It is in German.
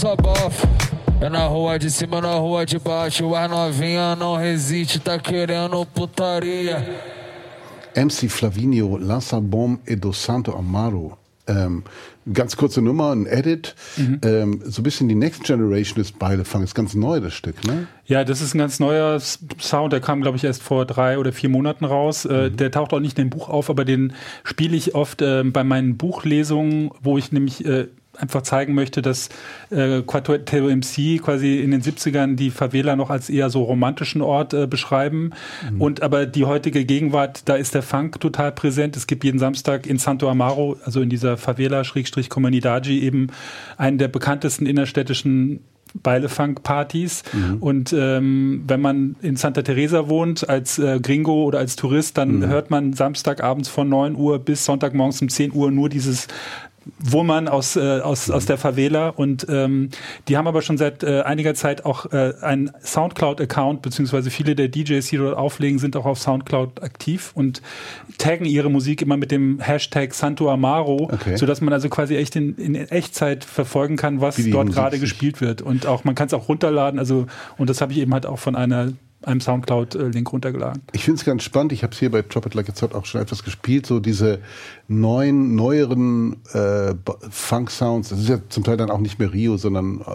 só bofa. É na rua de cima, na rua de baixo. As novinha não resiste, tá querendo putaria. MC Flavinio, Lança Bom e do Santo Amaro. Ganz kurze Nummer, ein Edit. So ein bisschen die Next Generation des Beilefang. Ist ganz neu, das Stück, ne? Ja, das ist ein ganz neuer Sound. Der kam, glaube ich, erst vor 3 oder 4 Monaten raus. Der taucht auch nicht in dem Buch auf, aber den spiele ich oft bei meinen Buchlesungen, wo ich nämlich einfach zeigen möchte, dass Quarteto MC quasi in den 70ern die Favela noch als eher so romantischen Ort beschreiben. Und aber die heutige Gegenwart, da ist der Funk total präsent. Es gibt jeden Samstag in Santo Amaro, also in dieser Favela-Comunidade, eben einen der bekanntesten innerstädtischen Beile-Funk-Partys. Und wenn man in Santa Teresa wohnt, als Gringo oder als Tourist, dann hört man Samstagabends von 9 Uhr bis Sonntagmorgens um 10 Uhr nur dieses Wummern aus der Favela. Und die haben aber schon seit einiger Zeit auch einen Soundcloud-Account, beziehungsweise viele der DJs, die dort auflegen, sind auch auf Soundcloud aktiv und taggen ihre Musik immer mit dem Hashtag Santo Amaro, sodass man also quasi echt in Echtzeit verfolgen kann, was dort gerade gespielt wird. Und auch man kann es auch runterladen. Also, und das habe ich eben halt auch von einem Soundcloud-Link runtergeladen. Ich finde es ganz spannend. Ich habe es hier bei Drop It Like It's Hot auch schon etwas gespielt. So diese neueren Funk-Sounds. Das ist ja zum Teil dann auch nicht mehr Rio, sondern